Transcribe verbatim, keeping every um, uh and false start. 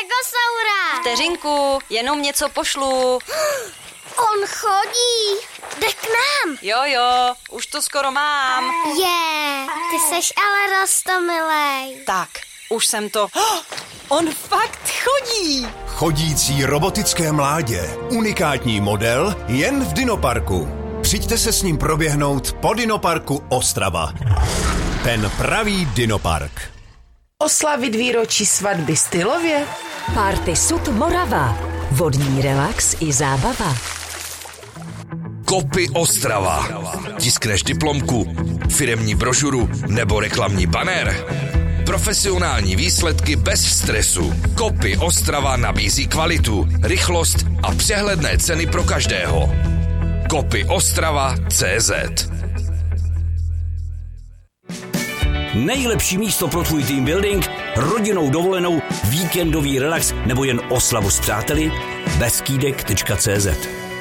Stegosaura. Vteřinku, jenom něco pošlu. On chodí. Jde k nám. Jo, jo, už to skoro mám. Je, ty seš ale roztomilej. Tak, už jsem to... Oh, on fakt chodí. Chodící robotické mládě. Unikátní model jen v Dinoparku. Přijďte se s ním proběhnout po Dinoparku Ostrava. Ten pravý Dinopark. Oslavit výročí svatby stylově? Party Sud Morava. Vodní relax i zábava. Kopy Ostrava. Tiskneš diplomku, firemní brožuru nebo reklamní banner? Profesionální výsledky bez stresu. Kopy Ostrava nabízí kvalitu, rychlost a přehledné ceny pro každého. Kopy Ostrava tečka cé zet. Nejlepší místo pro tvůj team building, rodinnou dovolenou, víkendový relax nebo jen oslavu s přáteli? beskydek tečka cé zet.